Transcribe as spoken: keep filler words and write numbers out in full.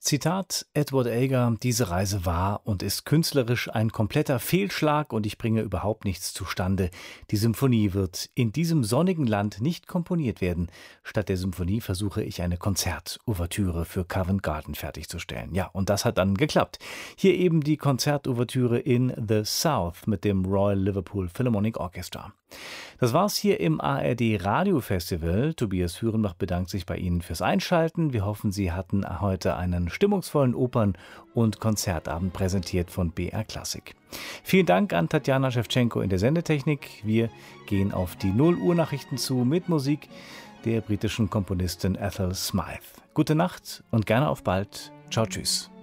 Zitat Edward Elgar: Diese Reise war und ist künstlerisch ein kompletter Fehlschlag und ich bringe überhaupt nichts zustande. Die Symphonie wird in diesem sonnigen Land nicht komponiert werden. Statt der Symphonie versuche ich eine Konzertouvertüre für Covent Garden fertigzustellen. Ja, und das hat dann geklappt. Hier eben die Konzertouvertüre in The South mit dem Royal Liverpool Philharmonic Orchestra. Das war's hier im A R D Radio Festival. Tobias Führenbach bedankt sich bei Ihnen fürs Einschalten. Wir hoffen, Sie hatten heute einen stimmungsvollen Opern- und Konzertabend präsentiert von B R Klassik. Vielen Dank an Tatjana Schewtschenko in der Sendetechnik. Wir gehen auf die null Uhr Nachrichten zu mit Musik der britischen Komponistin Ethel Smythe. Gute Nacht und gerne auf bald. Ciao, tschüss.